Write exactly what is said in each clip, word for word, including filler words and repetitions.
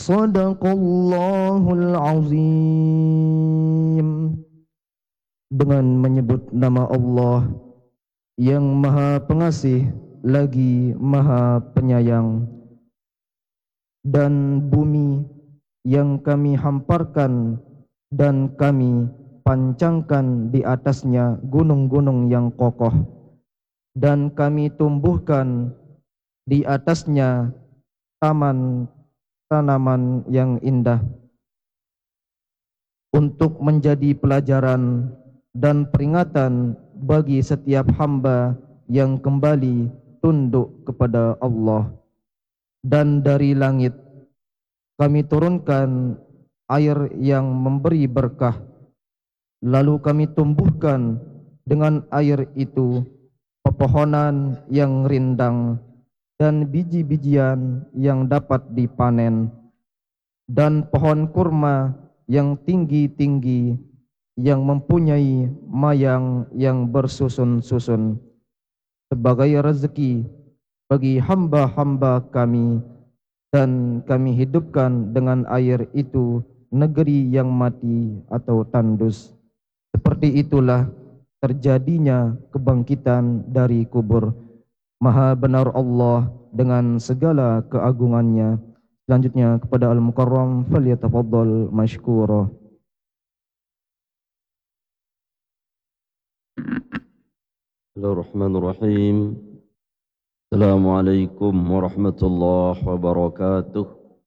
Sadaqallahul azim. Dengan menyebut nama Allah yang Maha Pengasih lagi Maha Penyayang, dan bumi yang kami hamparkan dan kami pancangkan di atasnya gunung-gunung yang kokoh, dan kami tumbuhkan di atasnya taman tanaman yang indah, untuk menjadi pelajaran dan peringatan bagi setiap hamba yang kembali tunduk kepada Allah. Dan dari langit kami turunkan air yang memberi berkah, lalu kami tumbuhkan dengan air itu pepohonan yang rindang dan biji-bijian yang dapat dipanen, dan pohon kurma yang tinggi-tinggi yang mempunyai mayang yang bersusun-susun, sebagai rezeki bagi hamba-hamba kami, dan kami hidupkan dengan air itu negeri yang mati atau tandus. Seperti itulah terjadinya kebangkitan dari kubur. Maha benar Allah dengan segala keagungannya. Selanjutnya kepada Al-Mukarram, falyatafaddal mashkura. Bismillahirrahmanirrahim. Assalamualaikum warahmatullahi wabarakatuh.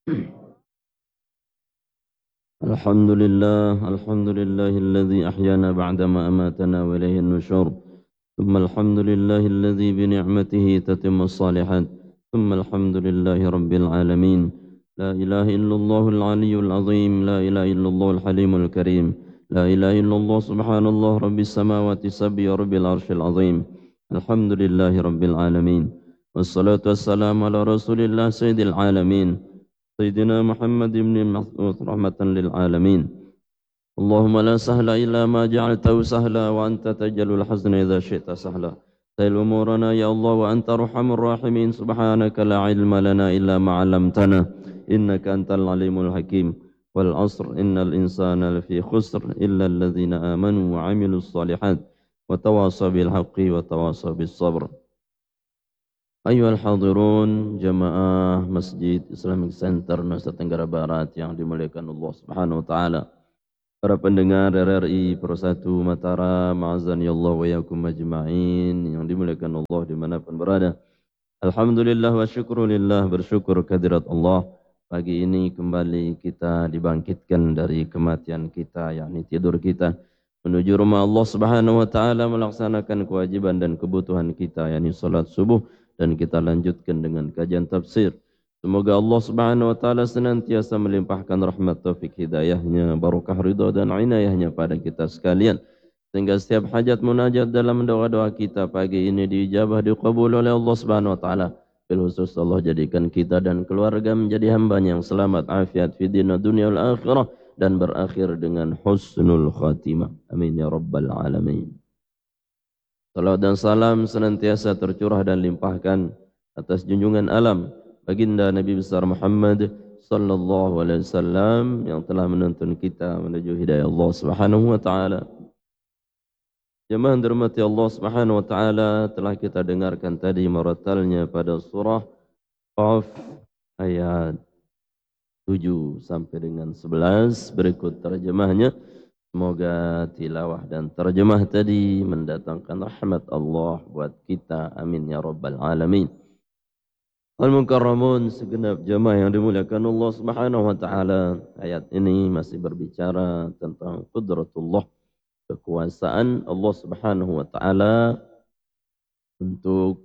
Alhamdulillah, alhamdulillahilladzi ahyana ba'dama amatana wa ilayhi an-nusyur. Thumma alhamdulillahilladzi bi ni'matihi tatimmus shalihat. Thumma alhamdulillahi rabbil alamin. La ilaha illallahul aliyyul azim, la ilaha illallahul halimul karim. La ilaha illallah subhanallah rabbis samawati sab'i wa rabbil arsyil azim. Alhamdulillahi rabbil alamin. Wassalatu wassalamu ala rasulillah sayyidil alamin, Sayyidina Muhammad ibn Mas'ud rahmatan lil alamin. Allahumma la sahla illa ma ja'altahu sahla wa anta tajalul hazna idza syi'ta sahla. Sahil umurana ya Allah wa anta arhamur rahimin. Subhanaka la ilma lana illa ma 'allamtana innaka antal alimul hakim. Wal 'asr innal insana lafi khusr illa alladhina amanu wa 'amilus shalihat wa tawasaw bil haqqi wa tawasaw bis sabr. Ayyuhal hadirun jamaah Masjid Islamic Center Nusa Tenggara Barat yang dimuliakan Allah Subhanahu wa taala. Para pendengar R R I Persatu Mataram, ma'azani Allah wa yakum majma'in yang dimuliakan Allah dimanapun berada. Alhamdulillah wa syukrulillah, bersyukur kehadirat Allah. Pagi ini kembali kita dibangkitkan dari kematian kita, yakni tidur kita, menuju rumah Allah Subhanahu wa taala melaksanakan kewajiban dan kebutuhan kita, yakni salat subuh, dan kita lanjutkan dengan kajian tafsir. Semoga Allah Subhanahu wa taala senantiasa melimpahkan rahmat taufik hidayahnya, barakah ridha dan inayahnya pada kita sekalian, sehingga setiap hajat munajat dalam doa-doa kita pagi ini diijabah, diqabul oleh Allah Subhanahu wa taala. Bil khusus Allah jadikan kita dan keluarga menjadi hamba yang selamat afiat fi dinna dunya wal akhirah, dan berakhir dengan husnul khatimah. Amin ya rabbal alamin. Salawat dan salam senantiasa tercurah dan limpahkan atas junjungan alam baginda Nabi besar Muhammad sallallahu alaihi wasallam yang telah menuntun kita menuju hidayah Allah Subhanahu wa taala. Jemaah dirahmati Allah Subhanahu wa taala, telah kita dengarkan tadi maratalnya pada surah Qaf ayat tujuh sampai dengan sebelas. Berikut terjemahnya. Semoga tilawah dan terjemah tadi mendatangkan rahmat Allah buat kita. Amin ya rabbal alamin. Al-Mukarramun, segenap jemaah yang dimuliakan Allah Subhanahu wa taala. Ayat ini masih berbicara tentang qudratullah, kekuasaan Allah Subhanahu wa taala untuk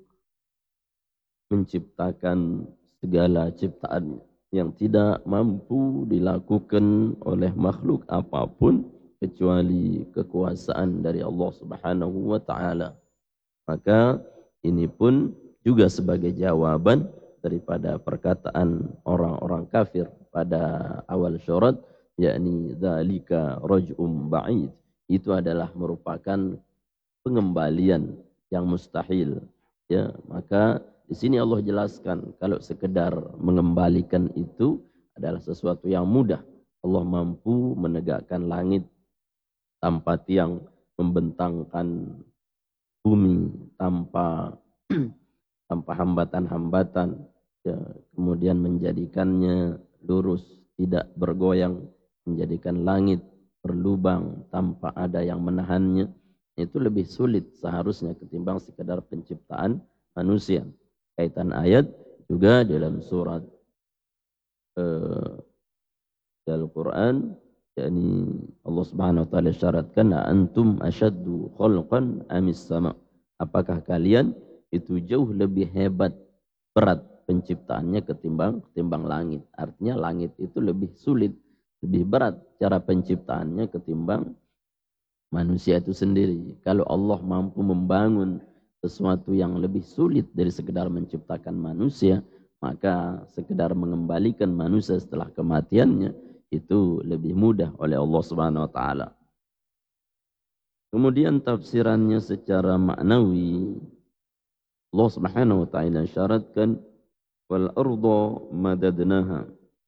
menciptakan segala ciptaan yang tidak mampu dilakukan oleh makhluk apapun kecuali kekuasaan dari Allah Subhanahu wa taala. Maka ini pun juga sebagai jawaban daripada perkataan orang-orang kafir pada awal surat, yakni dzalika raj'um ba'id. Itu adalah merupakan pengembalian yang mustahil. Ya, maka di sini Allah jelaskan kalau sekedar mengembalikan itu adalah sesuatu yang mudah. Allah mampu menegakkan langit tanpa tiang, membentangkan bumi tanpa tanpa hambatan-hambatan, ya, kemudian menjadikannya lurus, tidak bergoyang, menjadikan langit berlubang tanpa ada yang menahannya. Itu lebih sulit seharusnya ketimbang sekedar penciptaan manusia. Kaitan ayat juga dalam surat uh, Al-Quran, yakni Allah Subhanahu wa taala syaratkan, antum asyaddu khalqan amis sama. Apakah kalian itu jauh lebih hebat, berat penciptaannya ketimbang ketimbang langit. Artinya langit itu lebih sulit, lebih berat cara penciptaannya ketimbang manusia itu sendiri. Kalau Allah mampu membangun sesuatu yang lebih sulit dari sekedar menciptakan manusia, maka sekedar mengembalikan manusia setelah kematiannya itu lebih mudah oleh Allah Subhanahu wa taala. Kemudian tafsirannya secara maknawi, Allah Subhanahu wa taala syaratkan wal arda madadnaha,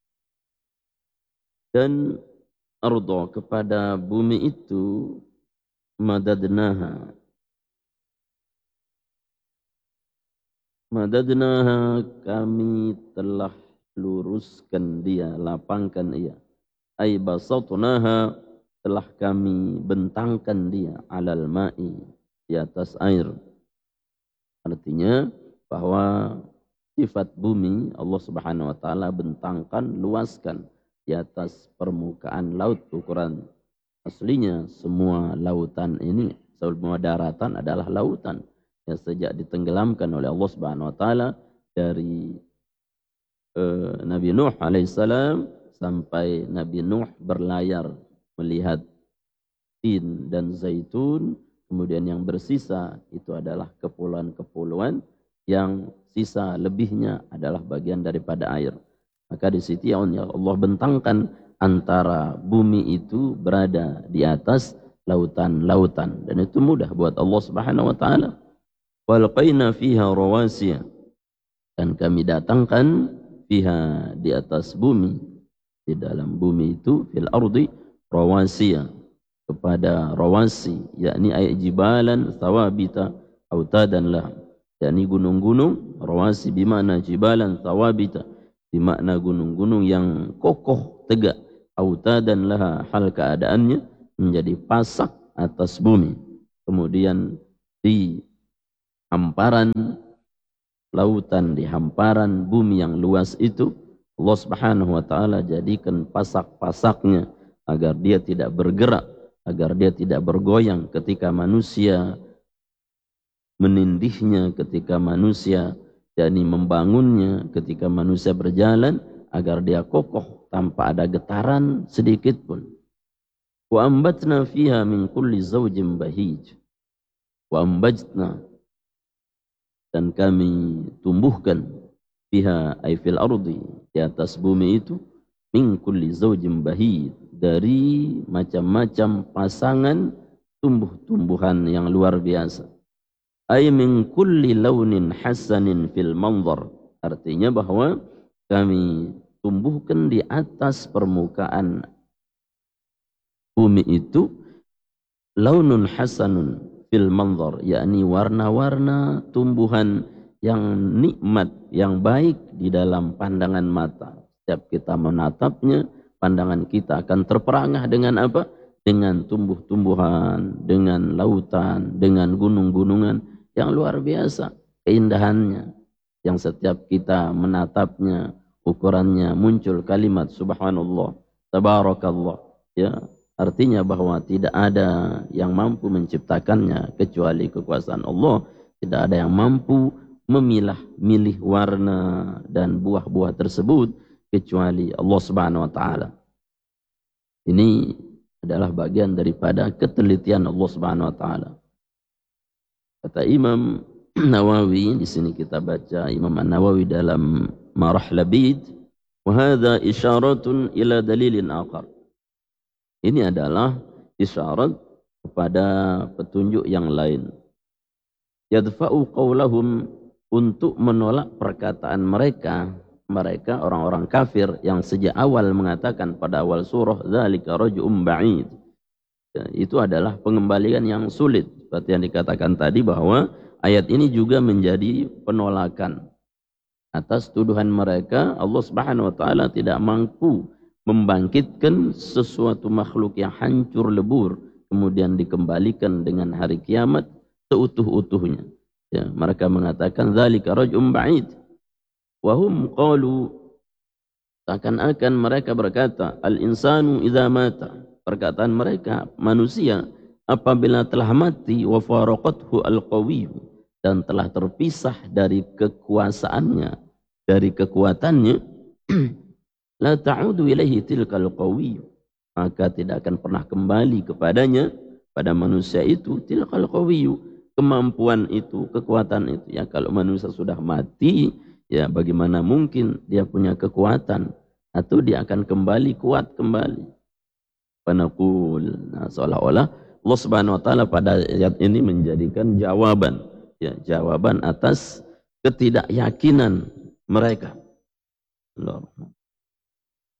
dan arda kepada bumi itu madadnaha. Madadnaha, kami telah luruskan dia, lapangkan ia. Ay basatnaha, telah kami bentangkan dia, alal ma'i, di atas air. Artinya bahwa sifat bumi Allah Subhanahu wa taala bentangkan, luaskan di atas permukaan laut. Ukuran aslinya semua lautan ini, semua daratan adalah lautan yang sejak ditenggelamkan oleh Allah Subhanahu wa taala dari eh, Nabi Nuh alaihissalam sampai Nabi Nuh berlayar melihat tin dan zaitun, kemudian yang bersisa itu adalah kepulauan-kepulauan, yang sisa lebihnya adalah bagian daripada air. Maka di situ ya Allah bentangkan antara bumi itu berada di atas lautan-lautan, dan itu mudah buat Allah Subhanahu wa taala. Walqaina fiha rawasiya, dan kami datangkan fiha, di atas bumi, di dalam bumi itu, fil ardi rawasiya, kepada rawasi, yakni ayat jibalan thawabita autadan lah, yakni gunung-gunung. Rawasi bimana jibalan thawabita, bimakna gunung-gunung yang kokoh tegak, autadan laha, hal keadaannya menjadi pasak atas bumi. Kemudian di hamparan lautan, di hamparan bumi yang luas itu, Allah Subhanahu wa taala jadikan pasak-pasaknya agar dia tidak bergerak, agar dia tidak bergoyang ketika manusia menindihnya, ketika manusia yakni membangunnya, ketika manusia berjalan, agar dia kokoh tanpa ada getaran sedikit pun. Wa ambatna fiha min kulli zawjin bahij. Wa ambatna, dan kami tumbuhkan fiha ay fil ardi, di atas bumi itu, min kulli zawjin bahij, dari macam-macam pasangan tumbuh-tumbuhan yang luar biasa. Ay min kulli launin hasanin fil manzar, artinya bahwa kami tumbuhkan di atas permukaan bumi itu launun hasanun fil manzar, yakni warna-warna tumbuhan yang nikmat, yang baik di dalam pandangan mata. Setiap kita menatapnya, pandangan kita akan terperangah dengan apa? Dengan tumbuh-tumbuhan, dengan lautan, dengan gunung-gunungan yang luar biasa keindahannya, yang setiap kita menatapnya, ukurannya muncul kalimat subhanallah, tabarakallah, ya, artinya bahwa tidak ada yang mampu menciptakannya kecuali kekuasaan Allah. Tidak ada yang mampu memilah-milih warna dan buah-buah tersebut kecuali Allah Subhanahu wa taala. Ini adalah bagian daripada ketelitian Allah Subhanahu wa taala. Kata Imam Nawawi, di sini kita baca Imam An-Nawawi dalam Marah Labid, wa hadza isyaratun ila dalilin akhar. Ini adalah isyarat kepada petunjuk yang lain. Yadfa'u qawlahum, untuk menolak perkataan mereka, mereka orang-orang kafir yang sejak awal mengatakan pada awal surah dzalika raj'un ba'id. Ya, itu adalah pengembalian yang sulit. Seperti yang dikatakan tadi bahwa ayat ini juga menjadi penolakan atas tuduhan mereka. Allah Subhanahu wa taala tidak mampu membangkitkan sesuatu makhluk yang hancur lebur kemudian dikembalikan dengan hari kiamat seutuh-utuhnya. Ya, mereka mengatakan dzalika raj'un ba'id. Wa hum qalu, seakan-akan mereka berkata, al-insanu idza mata. Perkataan mereka, manusia apabila telah mati, wa faraqathu al-qawi, dan telah terpisah dari kekuasaannya, dari kekuatannya, la ta'udu ilaihi tilkal qawi, maka tidak akan pernah kembali kepadanya, pada manusia itu, tilkal qawi, kemampuan itu, kekuatan itu. Ya, kalau manusia sudah mati, ya bagaimana mungkin dia punya kekuatan, atau dia akan kembali kuat kembali. Panaqul, nah, seolah-olah Allah Subhanahu wa taala pada ayat ini menjadikan jawaban, ya, jawaban atas ketidakyakinan mereka. Allah.